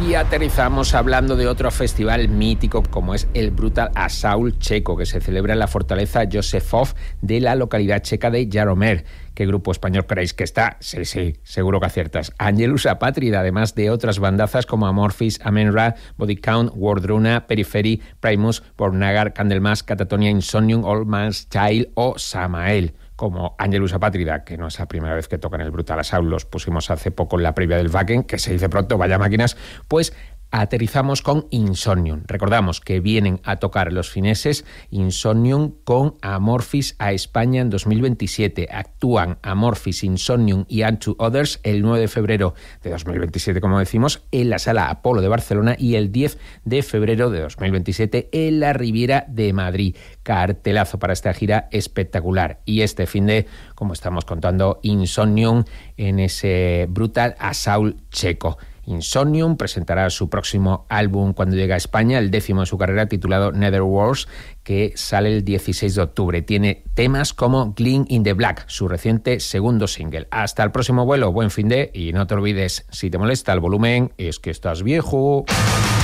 Y aterrizamos hablando de otro festival mítico como es el Brutal Assault checo, que se celebra en la fortaleza Josefov de la localidad checa de Jaromír. ¿Qué grupo español creéis que está? Sí, seguro que aciertas. Angelus Apátrida, además de otras bandazas como Amorphis, Amenra, Body Count, Wardruna, Periphery, Primus, Bornagar, Candlemas, Catatonia, Insomnium, Old Man's Child o Samael. Como Angelus Apátrida, que no es la primera vez que tocan el Brutal Assault, los pusimos hace poco en la previa del Wacken, que se dice pronto, vaya máquinas, pues aterrizamos con Insomnium. Recordamos que vienen a tocar los fineses Insomnium con Amorphis a España en 2027. Actúan Amorphis, Insomnium y Unto Others el 9 de febrero de 2027, como decimos, en la Sala Apolo de Barcelona y el 10 de febrero de 2027 en la Riviera de Madrid. Cartelazo para esta gira espectacular. Y este finde, como estamos contando, Insomnium en ese Brutal Assault checo. Insomnium presentará su próximo álbum cuando llegue a España, el 10º de su carrera, titulado Netherworlds, que sale el 16 de octubre. Tiene temas como Gleam in the Black, su reciente segundo single. Hasta el próximo vuelo, buen finde y no te olvides, si te molesta el volumen, es que estás viejo.